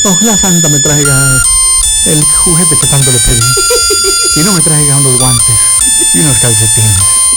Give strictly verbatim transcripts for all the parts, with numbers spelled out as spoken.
Ojalá Santa me traiga el juguete que tanto le pedí. Y no me traiga unos guantes y unos calcetines.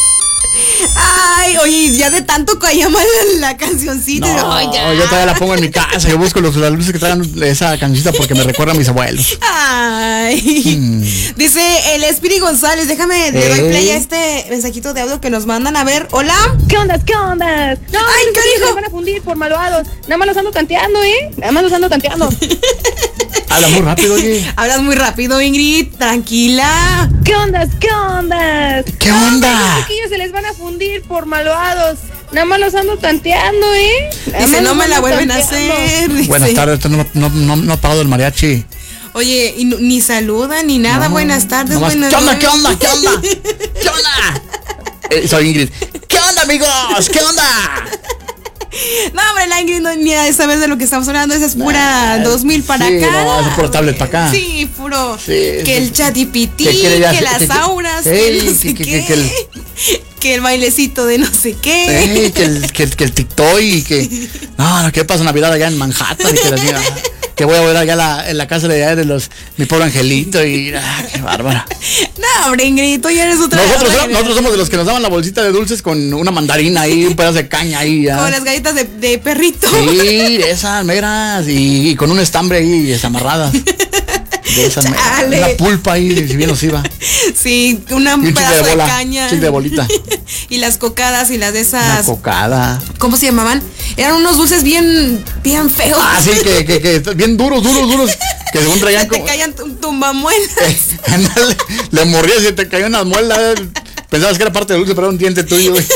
Ay, oye, ya de tanto que llama la, la cancioncita. No, Ay, ya. yo todavía la pongo en mi casa. Yo busco los, las luces que traigan esa cancioncita porque me recuerda a mis abuelos. Ay. Hmm. Dice el Espiri González, déjame, le doy Eh. play a este mensajito de audio que nos mandan. A ver, hola. ¿Qué onda? ¿Qué onda? No, Ay, no, ¿qué se dijo? van a fundir por malvados. Nada más los ando tanteando, ¿eh? Nada más los ando tanteando. Habla muy rápido, oye. Hablas muy rápido, Ingrid, tranquila. ¿Qué onda? ¿Qué onda? ¿Qué onda? Que ellos se les van a fundir por malvados. Nada más los ando tanteando, ¿eh? Nada Dice, más no los me la ando vuelven a tanteando. hacer. Dice. Buenas tardes, no, no, no, no ha pagado el mariachi. Oye, y no- ni saluda ni nada. No, Buenas tardes, nomás, buenas ¿qué onda? noches. ¿Qué onda? ¿Qué onda? ¿Qué onda? Eh, soy Ingrid. ¿Qué onda, amigos? ¿Qué onda? No, hombre, la Ingrid no ni a saber de lo que estamos hablando. Esa es pura Nah, dos mil para sí, acá. no, es puro tablet para acá. Sí, puro. Sí, que sí. el chatipití, ¿Qué que, quiere ya hacer? las Que- que- auras, Ey, que no sé que- qué. que- que el- que el bailecito de no sé qué. Eh, que, el, que, el, que el TikTok y que. No, no, que pasa Navidad allá en Manhattan y que la diga, que voy a ver allá la, en la casa de, allá de los mi pobre angelito y. Ah, qué bárbara. No, hombre, Ingrid, tú ya eres otra. Nosotros, otra nosotros somos de los que nos daban la bolsita de dulces con una mandarina ahí, un pedazo de caña ahí. Ya. Con las galletas de, de perrito. Sí, de esas meras y, y con un estambre ahí desamarradas. De esas meras. Chale. Una pulpa ahí, si bien nos iba. Sí, una- Y un un chicle pedazo de de, bola, caña. chicle de bolita. Y las cocadas y las de Una esas. cocada. ¿Cómo se llamaban? Eran unos dulces bien, bien feos. Ah, sí, que, que, que bien duros, duros, duros. Que según Que traían te como. caían tum- tumbamuelas. Ándale, le mordías y te cayó una muela. Pensabas que era parte del dulce, pero era un diente tuyo, güey.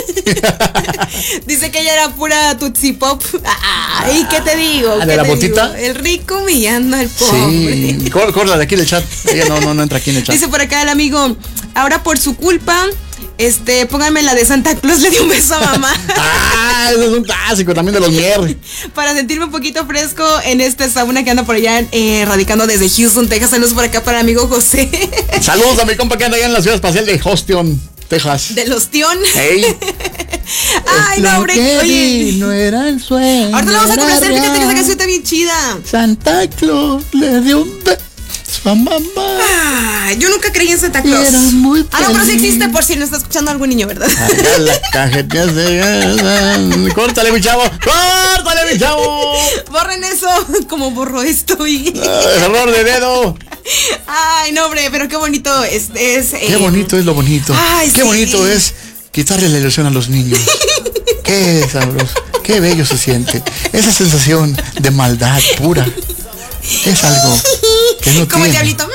Dice que ella era pura Tootsie Pop. Ay, ¿qué te digo? Ah, ¿Qué ¿de la te botita? digo? El rico humillando al pobre. Sí, cor- corla de aquí del chat. Ella no, no, no entra aquí en el chat. Dice por acá el amigo, ahora por su culpa, este, pónganme la de Santa Claus le dio un beso a mamá. Ah, eso es un clásico también de los mier. Para sentirme un poquito fresco en este sauna que anda por allá, eh, radicando desde Houston, Texas. Saludos por acá para el amigo José. Saludos a mi compa que anda allá en la ciudad espacial de Houston, Texas. De los Tion. Ey. Ay, no, hombre. Lo que Oye, vi no era el sueño. ahorita la vamos a era conocer. Fíjate que esa real. canción está bien chida. Santa Claus le dio un beso a mamá. Ay, yo nunca creí en Santa Claus. Era muy Ah, no, pero sí feliz. existe por si no está escuchando algún niño, ¿verdad? Acá la cajetilla se... Córtale, mi chavo. Córtale, mi chavo. Borren eso, como borro esto y... Ah, error de dedo. Ay, no, hombre, pero qué bonito es... es Qué eh, bonito es lo bonito. Ay, Qué sí. bonito es quitarle la ilusión a los niños. Qué sabroso. Qué bello se siente. Esa sensación de maldad pura. Es algo que no Como el tiene. diablito.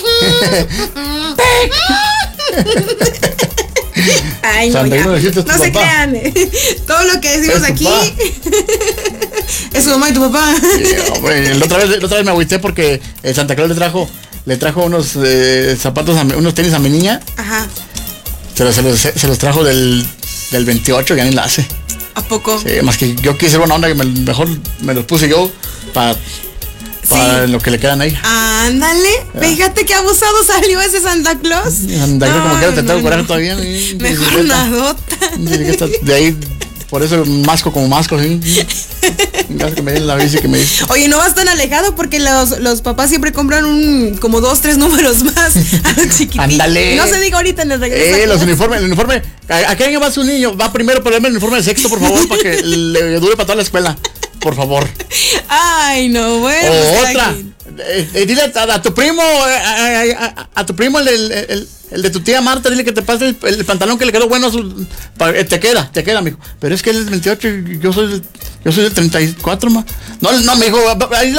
Ay, no, Santa, ya. ¿no dijiste a tu No se papá? crean. Todo lo que decimos Es tu aquí papá. es su mamá y tu papá. Sí, hombre, la otra vez, la otra vez me agüité porque el Santa Claus le trajo, le trajo unos eh, zapatos, a mi- unos tenis a mi niña. Ajá. Se los, se los, se los trajo del, del veintiocho, ya ni la hace. ¿A poco? Sí, más que yo quise ser buena onda que me- mejor me los puse yo para para Sí. lo que le quedan ahí. Ándale. Fíjate qué abusado salió ese Santa Claus. Santa Claus como Ay, quiera te tengo no, coraje no. todavía. ¿eh? Mejor Bicicleta. nadota. Bicicleta, de ahí, por eso masco como masco, ¿sí? Gracias que me den la bici que me dice. Oye, no vas tan alejado porque los, los papás siempre compran un como dos, tres números más a los chiquititos. Ándale. No se diga ahorita en el regreso. Eh, los uniformes, el uniforme. ¿A, a qué año va su niño? Va primero, pero dame el uniforme de sexto, por favor, para que le dure para toda la escuela. Por favor. Ay, no, bueno. O pues, cada otra. quien. Eh, eh, dile a, a tu primo, eh, a, a- a- a tu primo, el, del- el, el de tu tía Marta, dile que te pase el, el pantalón que le quedó bueno. a su- pa- eh, te queda, te queda, mijo. Pero es que él es veintiocho y yo soy, del- yo soy del treinta y cuatro, ma. No, no, mijo, ahí